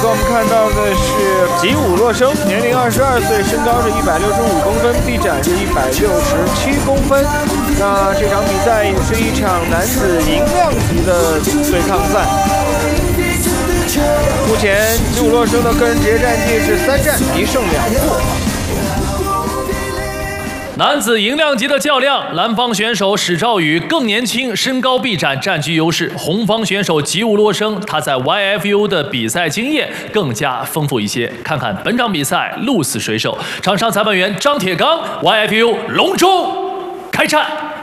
个我们看到的是吉武洛生，年龄22岁，身高是165公分，臂展是167公分。那这场比赛也是一场男子银量级的对抗赛。目前吉武洛生的个人职业战绩是3战1胜2负。 男子银量级的较量，蓝方选手史兆宇更年轻，身高臂展占据优势；红方选手吉武洛生，他在 YFU 的比赛经验更加丰富一些。看看本场比赛鹿死谁手，场上裁判员张铁刚 ，YFU 隆中开战。